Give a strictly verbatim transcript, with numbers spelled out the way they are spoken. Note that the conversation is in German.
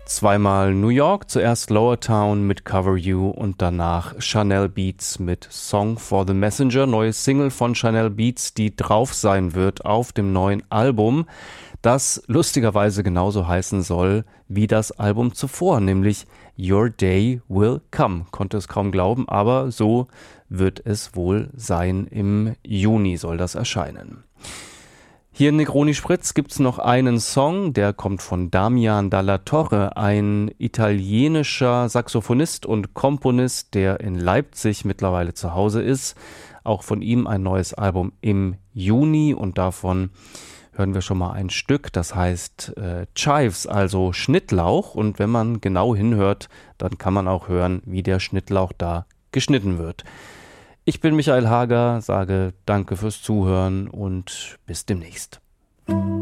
zweimal New York, zuerst Lower Town mit Cover You und danach Chanel Beats mit Song for the Messenger, neue Single von Chanel Beats, die drauf sein wird auf dem neuen Album, das lustigerweise genauso heißen soll wie das Album zuvor, nämlich Your Day Will Come. Konnte es kaum glauben, aber so wird es wohl sein. Im Juni soll das erscheinen. Hier in Negroni Spritz gibt's noch einen Song, der kommt von Damian Dalla Torre, ein italienischer Saxophonist und Komponist, der in Leipzig mittlerweile zu Hause ist. Auch von ihm ein neues Album im Juni und davon hören wir schon mal ein Stück, das heißt äh, Chives, also Schnittlauch, und wenn man genau hinhört, dann kann man auch hören, wie der Schnittlauch da geschnitten wird. Ich bin Michael Hager, sage danke fürs Zuhören und bis demnächst.